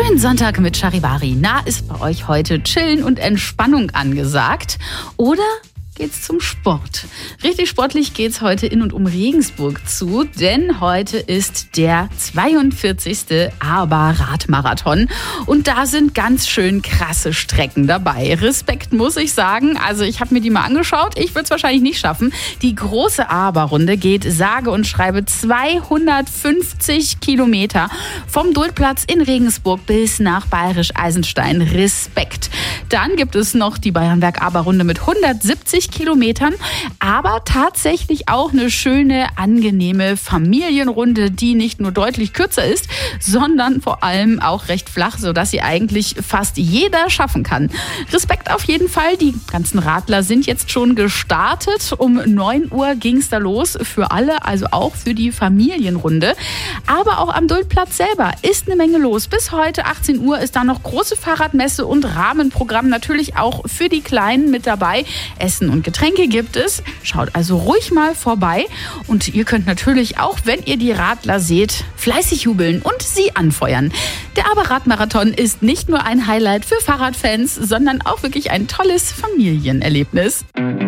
Schönen Sonntag mit Charivari. Na, ist bei euch heute Chillen und Entspannung angesagt? Oder geht's zum Sport? Richtig sportlich geht's heute in und um Regensburg zu, denn heute ist der 42. ABBA-Radmarathon und da sind ganz schön krasse Strecken dabei. Respekt, muss ich sagen. Also ich habe mir die mal angeschaut. Ich würde es wahrscheinlich nicht schaffen. Die große ABBA-Runde geht sage und schreibe 250 Kilometer vom Duldplatz in Regensburg bis nach Bayerisch-Eisenstein. Respekt. Dann gibt es noch die Bayernwerk-ABBA-Runde mit 170 Kilometern, aber tatsächlich auch eine schöne, angenehme Familienrunde, die nicht nur deutlich kürzer ist, sondern vor allem auch recht flach, sodass sie eigentlich fast jeder schaffen kann. Respekt auf jeden Fall. Die ganzen Radler sind jetzt schon gestartet. Um 9 Uhr ging es da los für alle, also auch für die Familienrunde. Aber auch am Duldplatz selber ist eine Menge los. Bis heute 18 Uhr ist da noch große Fahrradmesse und Rahmenprogramm natürlich auch für die Kleinen mit dabei. Essen und Getränke gibt es. Schaut also ruhig mal vorbei. Und ihr könnt natürlich auch, wenn ihr die Radler seht, fleißig jubeln und sie anfeuern. Der ABBA-Radmarathon ist nicht nur ein Highlight für Fahrradfans, sondern auch wirklich ein tolles Familienerlebnis.